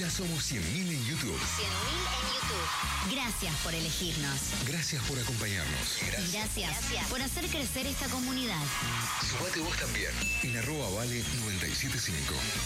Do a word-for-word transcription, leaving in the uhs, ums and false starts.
Ya somos cien mil en YouTube. cien mil en YouTube. Gracias por elegirnos. Gracias por acompañarnos. Gracias. Gracias, Gracias por hacer crecer esta comunidad. Sumate vos también. En arroba vale noventa y siete punto cinco.